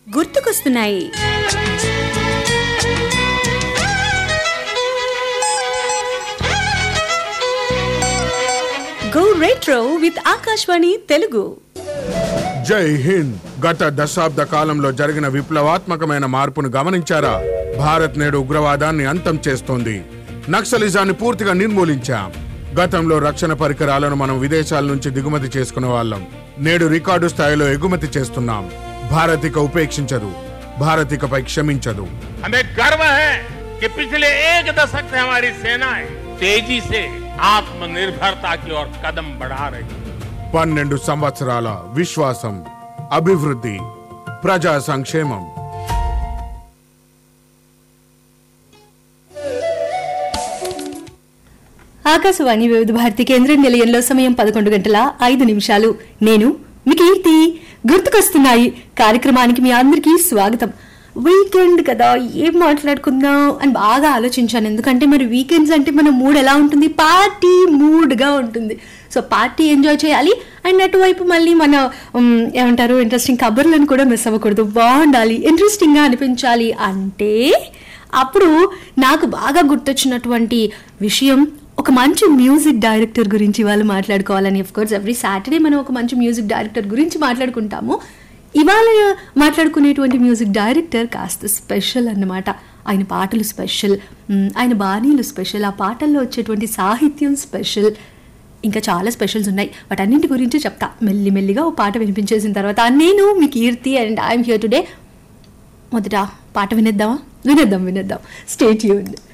గుర్తుకొస్తున్నాయి. Go retro with Akashvani Telugu. జై హింద్. గత దశాబ్ద కాలంలో జరిగిన విప్లవాత్మకమైన మార్పును గమనించారా? భారత్ నేడు ఉగ్రవాదాన్ని అంతం చేస్తోంది. నక్సలిజాన్ని పూర్తిగా నిర్మూలించాం. గతంలో రక్షణ పరికరాలను మనం విదేశాల నుంచి దిగుమతి చేసుకునే వాళ్ళం. నేడు రికార్డు స్థాయిలో ఎగుమతి చేస్తున్నాం. భారత్ ఇక ఉపేక్షించదు. భారత్ ఇకపై క్షమించదు. हमें गर्व है कि पिछले एक दशक से हमारी सेनाएं तेजी से आत्मनिर्भरता की ओर कदम बढ़ा रही है. 12 సంవత్సరాల విశ్వాసం, అభివృద్ధి, ప్రజా సంక్షేమం. ఆకాశవాణి వివిధ భారతి కేంద్రం నిలయంలో సమయం 11:05. నేను మీ కీర్తి. గుర్తుకొస్తున్నాయి కార్యక్రమానికి మీ అందరికీ స్వాగతం. వీకెండ్ కదా, ఏం మాట్లాడుకుందాం అని బాగా ఆలోచించాను. ఎందుకంటే మరి వీకెండ్స్ అంటే మన మూడ్ ఎలా ఉంటుంది? పార్టీ మూడ్గా ఉంటుంది. సో పార్టీ ఎంజాయ్ చేయాలి. అండ్ అటువైపు మళ్ళీ మన ఏమంటారు, ఇంట్రెస్టింగ్ కబుర్లను కూడా మిస్ అవ్వకూడదు. బాగుండాలి, ఇంట్రెస్టింగ్గా అనిపించాలి. అంటే అప్పుడు నాకు బాగా గుర్తొచ్చినటువంటి విషయం, ఒక మంచి మ్యూజిక్ డైరెక్టర్ గురించి వాళ్ళు మాట్లాడుకోవాలని. ఆఫ్ కోర్స్ ఎవ్రీ సాటర్డే మనం ఒక మంచి మ్యూజిక్ డైరెక్టర్ గురించి మాట్లాడుకుంటాము. ఇవాళ మాట్లాడుకునేటువంటి మ్యూజిక్ డైరెక్టర్ కాస్త స్పెషల్ అన్నమాట. ఆయన పాటలు స్పెషల్, ఆయన బాణీలు స్పెషల్, ఆ పాటల్లో వచ్చేటువంటి సాహిత్యం స్పెషల్, ఇంకా చాలా స్పెషల్స్ ఉన్నాయి. వాటన్నింటి గురించి చెప్తా మెల్లిమెల్లిగా. ఓ పాట వినిపించేసిన తర్వాత నేను మీ కీర్తి అండ్ ఐఎమ్ హియర్ టుడే. మొదట పాట వినేద్దాం. Stay tuned.